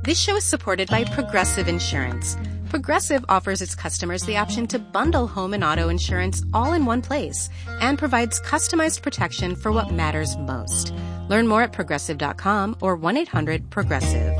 This show is supported by Progressive Insurance. Progressive offers its customers the option to bundle home and auto insurance all in one place and provides customized protection for what matters most. Learn more at Progressive.com or 1-800-PROGRESSIVE.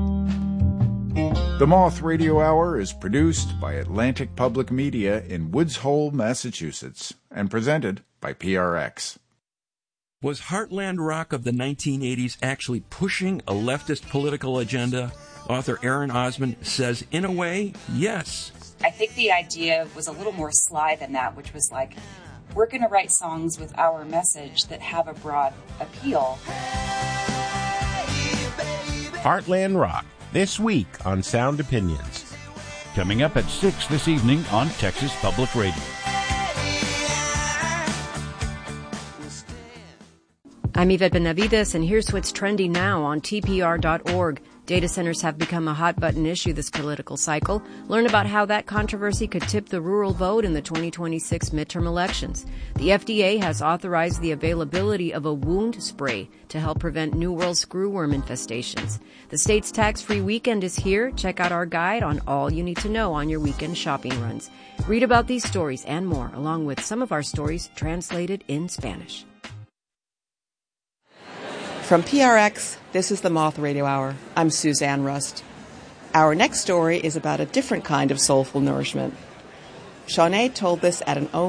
The Moth Radio Hour is produced by Atlantic Public Media in Woods Hole, Massachusetts, and presented by PRX. Was Heartland rock of the 1980s actually pushing a leftist political agenda? Author Aaron Osmond says, in a way, yes. I think the idea was a little more sly than that, which was like, we're going to write songs with our message that have a broad appeal. Heartland Rock, this week on Sound Opinions. Coming up at 6 this evening on Texas Public Radio. I'm Yvette Benavides, and here's what's trending now on TPR.org. Data centers have become a hot-button issue this political cycle. Learn about how that controversy could tip the rural vote in the 2026 midterm elections. The FDA has authorized the availability of a wound spray to help prevent New World screwworm infestations. The state's tax-free weekend is here. Check out our guide on all you need to know on your weekend shopping runs. Read about these stories and more, along with some of our stories translated in Spanish. From PRX, this is the Moth Radio Hour. I'm Suzanne Rust. Our next story is about a different kind of soulful nourishment. Shawnee told this at an